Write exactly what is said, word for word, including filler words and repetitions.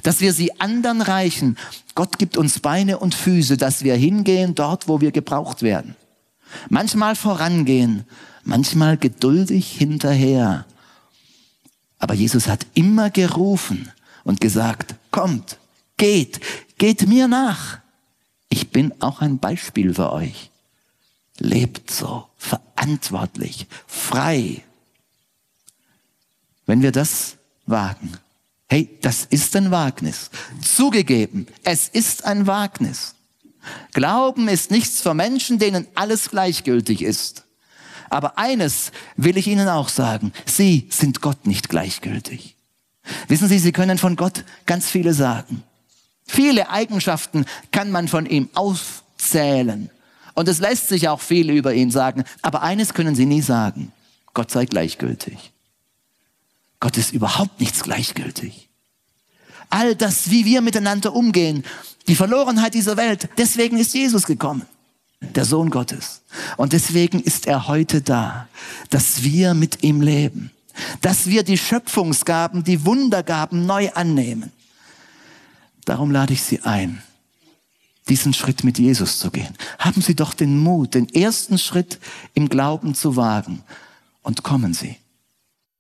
dass wir sie anderen reichen. Gott gibt uns Beine und Füße, dass wir hingehen dort, wo wir gebraucht werden. Manchmal vorangehen, manchmal geduldig hinterher. Aber Jesus hat immer gerufen und gesagt, kommt, geht, geht mir nach. Ich bin auch ein Beispiel für euch. Lebt so, verantwortlich, frei. Wenn wir das wagen, hey, das ist ein Wagnis. Zugegeben, es ist ein Wagnis. Glauben ist nichts für Menschen, denen alles gleichgültig ist. Aber eines will ich Ihnen auch sagen, Sie sind Gott nicht gleichgültig. Wissen Sie, Sie können von Gott ganz viele sagen. Viele Eigenschaften kann man von ihm aufzählen. Und es lässt sich auch viel über ihn sagen. Aber eines können Sie nie sagen, Gott sei gleichgültig. Gott ist überhaupt nichts gleichgültig. All das, wie wir miteinander umgehen, die Verlorenheit dieser Welt, deswegen ist Jesus gekommen, der Sohn Gottes. Und deswegen ist er heute da, dass wir mit ihm leben, dass wir die Schöpfungsgaben, die Wundergaben neu annehmen. Darum lade ich Sie ein, diesen Schritt mit Jesus zu gehen. Haben Sie doch den Mut, den ersten Schritt im Glauben zu wagen und kommen Sie.